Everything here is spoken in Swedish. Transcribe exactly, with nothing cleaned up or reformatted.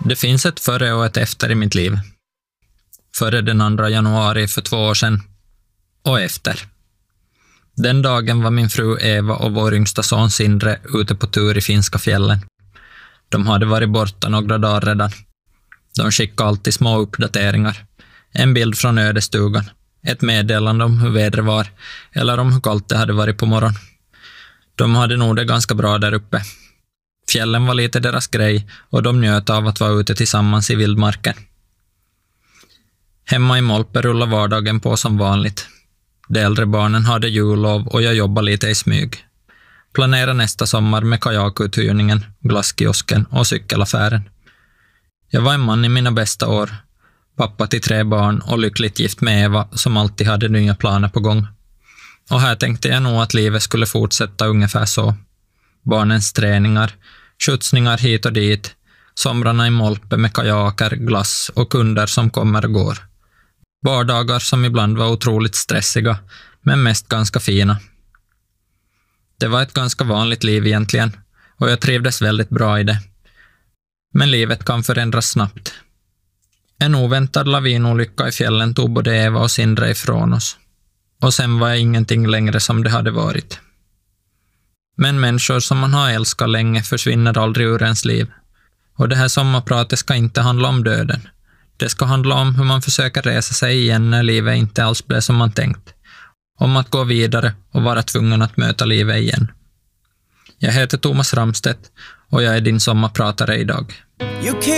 Det finns ett före och ett efter i mitt liv. Före den andra januari för två år sedan och efter. Den dagen var min fru Eva och vår yngsta son Sindre ute på tur i finska fjällen. De hade varit borta några dagar redan. De skickade alltid små uppdateringar. En bild från ödestugan. Ett meddelande om hur vädret var eller om hur kallt det hade varit på morgon. De hade nog det ganska bra där uppe. Fjällen var lite deras grej och de njöt av att vara ute tillsammans i vildmarken. Hemma i Molpe rullade vardagen på som vanligt. De äldre barnen hade jullov och jag jobbade lite i smyg. Planerade nästa sommar med kajakuthyrningen, glasskiosken och cykelaffären. Jag var en man i mina bästa år. Pappa till tre barn och lyckligt gift med Eva som alltid hade nya planer på gång. Och här tänkte jag nog att livet skulle fortsätta ungefär så. Barnens träningar, skjutsningar hit och dit, somrarna i Molpe med kajaker, glass och kunder som kommer och går. Vardagar som ibland var otroligt stressiga, men mest ganska fina. Det var ett ganska vanligt liv egentligen, och jag trivdes väldigt bra i det. Men livet kan förändras snabbt. En oväntad lavinolycka i fjällen tog både Eva och Sindre ifrån oss. Och sen var jag ingenting längre som det hade varit. Men människor som man har älskat länge försvinner aldrig ur ens liv. Och det här sommarpratet ska inte handla om döden. Det ska handla om hur man försöker resa sig igen när livet inte alls blev som man tänkt. Om att gå vidare och vara tvungen att möta livet igen. Jag heter Thomas Ramstedt och jag är din sommarpratare idag.